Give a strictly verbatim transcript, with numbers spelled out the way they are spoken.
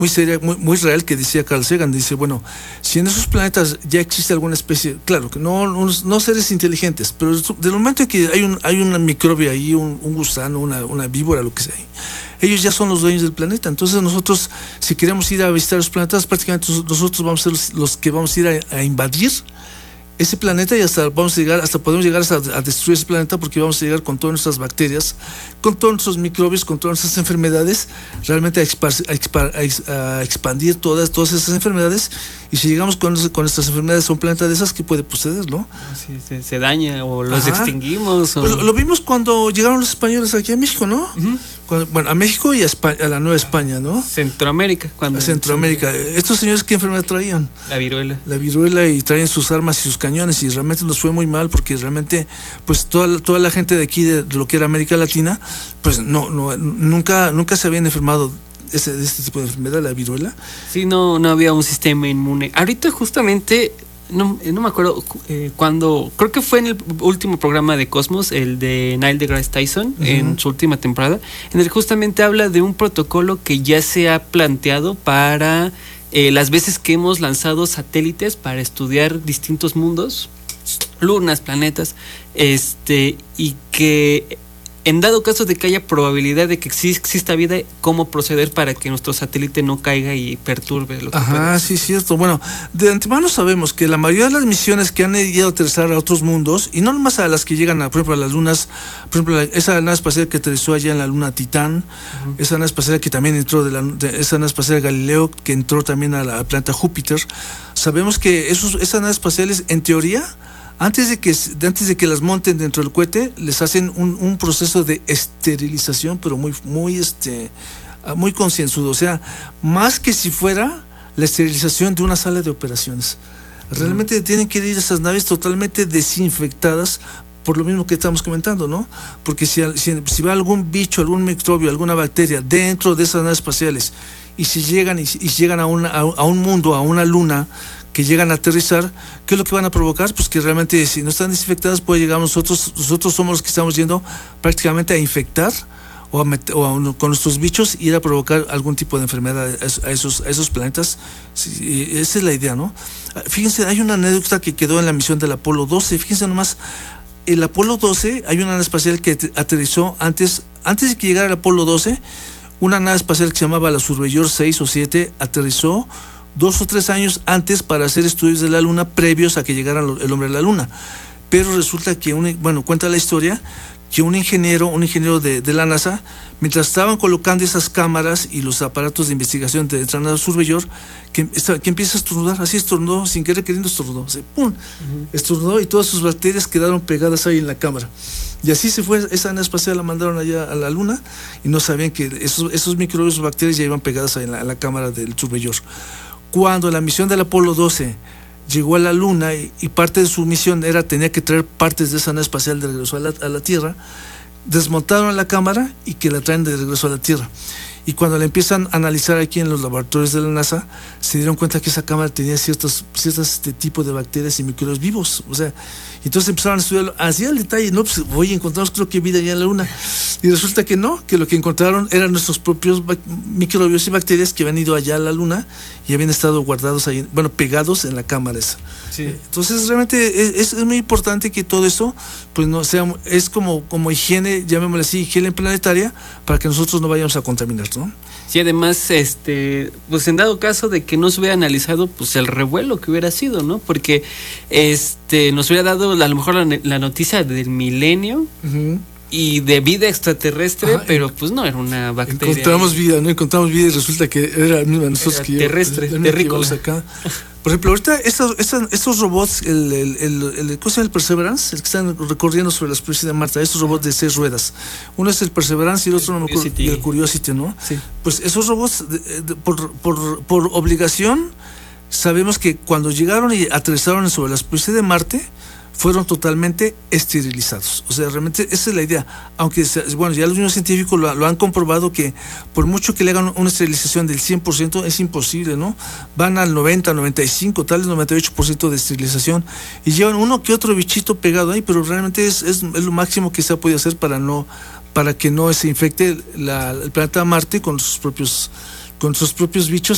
muy seria, muy, muy real, que decía Carl Sagan. Dice, bueno, si en esos planetas ya existe alguna especie, claro, que no, no, no seres inteligentes, pero del momento en que hay un, hay una microbio ahí, un, un gusano, una, una víbora, lo que sea, ellos ya son los dueños del planeta. Entonces nosotros, si queremos ir a visitar los planetas, prácticamente nosotros vamos a ser los, los que vamos a ir a, a invadir ese planeta, y hasta vamos a llegar, hasta podemos llegar hasta a destruir ese planeta, porque vamos a llegar con todas nuestras bacterias, con todos nuestros microbios, con todas nuestras enfermedades, realmente a, expar, a, expar, a, a expandir todas, todas esas enfermedades. Y si llegamos con, con nuestras enfermedades a un planeta de esas, ¿qué puede proceder, no? Sí, se, se daña o los Ajá. extinguimos. O... Pues lo, lo vimos cuando llegaron los españoles aquí a México, ¿no? Uh-huh. Cuando, bueno, a México y a, España, a la Nueva España, ¿no? Centroamérica. Cuando a Centroamérica. Estos señores, ¿qué enfermedad traían? La viruela. La viruela, y traían sus armas y sus cañones, y realmente nos fue muy mal, porque realmente, pues toda, toda la gente de aquí, de, de lo que era América Latina, pues no, no nunca, nunca se habían enfermado Este, de este tipo de enfermedad, la viruela. Sí, no, no había un sistema inmune. Ahorita justamente, no, no me acuerdo eh, cuando, creo que fue en el último programa de Cosmos, el de Neil deGrasse Tyson, uh-huh. en su última temporada, en el que justamente habla de un protocolo que ya se ha planteado para eh, las veces que hemos lanzado satélites para estudiar distintos mundos, lunas, planetas, este, y que en dado caso de que haya probabilidad de que exista vida, cómo proceder para que nuestro satélite no caiga y perturbe lo que Ajá, puede. sí, cierto. Bueno, de antemano sabemos que la mayoría de las misiones que han ido a aterrizar a otros mundos, y no nomás a las que llegan, a, por ejemplo, a las lunas, por ejemplo, la, esa nave espacial que aterrizó allá en la luna Titán, uh-huh. esa nave espacial que también entró, de la, de, esa nave espacial Galileo, que entró también a la al planeta Júpiter, sabemos que esos, esas naves espaciales, en teoría, Antes de, que, antes de que las monten dentro del cohete, les hacen un, un proceso de esterilización, pero muy, muy, este, muy concienzudo. O sea, más que si fuera la esterilización de una sala de operaciones. Realmente mm. tienen que ir esas naves totalmente desinfectadas, por lo mismo que estamos comentando, ¿no? Porque si, si, si va algún bicho, algún microbio, alguna bacteria dentro de esas naves espaciales, y si llegan, y, y llegan a, una, a, a un mundo, a una luna, que llegan a aterrizar, ¿qué es lo que van a provocar? Pues que realmente, si no están desinfectadas, puede llegar a nosotros, nosotros somos los que estamos yendo prácticamente a infectar o, a meter, o a, con nuestros bichos, ir a provocar algún tipo de enfermedad a esos, a esos planetas. Sí, esa es la idea, ¿no? Fíjense, hay una anécdota que quedó en la misión del Apolo doce, fíjense nomás, el Apolo doce, hay una nave espacial que aterrizó antes, antes de que llegara el Apolo doce, una nave espacial que se llamaba la Surveyor seis o siete, aterrizó dos o tres años antes para hacer estudios de la luna previos a que llegara el hombre a la luna. Pero resulta que, un, bueno, cuenta la historia que un ingeniero, un ingeniero de, de la NASA, mientras estaban colocando esas cámaras y los aparatos de investigación de la nave Surveyor, que, que empieza a estornudar, así estornudó, sin querer queriendo estornudó, así, ¡pum! Uh-huh. Estornudó, y todas sus bacterias quedaron pegadas ahí en la cámara. Y así se fue, esa nave espacial la mandaron allá a la luna, y no sabían que esos, esos microbios o bacterias ya iban pegadas ahí en la, en la cámara del Surveyor. Cuando la misión del Apolo doce llegó a la Luna, y, y parte de su misión era, tenía que traer partes de esa nave espacial de regreso a la, a la Tierra, desmontaron la cámara y que la traen de regreso a la Tierra. Y cuando la empiezan a analizar aquí en los laboratorios de la NASA, se dieron cuenta que esa cámara tenía ciertos, ciertos este, tipos de bacterias y microbios vivos. O sea, entonces empezaron a estudiarlo así al detalle. No, pues oye, encontramos creo que vida allá en la Luna. Y resulta que no, que lo que encontraron eran nuestros propios microbios y bacterias que habían ido allá a la Luna y habían estado guardados ahí, bueno, pegados en la cámara esa. Sí. Entonces realmente es, es muy importante que todo eso, pues no sea, es como, como higiene, llamémosle así, higiene planetaria, para que nosotros no vayamos a contaminar, ¿no? Sí, además, este, pues en dado caso de que no se hubiera analizado, pues el revuelo que hubiera sido, ¿no? Porque este nos hubiera dado a lo mejor la, la noticia del milenio. Uh-huh. Y de vida extraterrestre, Ajá, pero pues no era una bacteria. Encontramos vida, ¿no? Encontramos vida y resulta que era la misma nosotros era que terrestre, yo, terrícola. Acá. Por ejemplo, ahorita estos, estos, estos robots, el, el, el, el, ¿cómo se llama? El Perseverance, el que están recorriendo sobre la superficie de Marte, estos robots de seis ruedas. Uno es el Perseverance y el otro, el no me acuerdo, el Curiosity, ¿no? Sí. Pues esos robots, de, de, por, por, por obligación, sabemos que cuando llegaron y aterrizaron sobre la superficie de Marte, fueron totalmente esterilizados. O sea, realmente esa es la idea. Aunque, bueno, ya los mismos científicos lo, lo han comprobado, que por mucho que le hagan una esterilización del cien por ciento, es imposible, ¿no? Van al noventa, noventa y cinco, tal vez noventa y ocho por ciento de esterilización, y llevan uno que otro bichito pegado ahí, pero realmente es, es, es lo máximo que se ha podido hacer para no para que no se infecte la, el planeta Marte con sus propios con sus propios bichos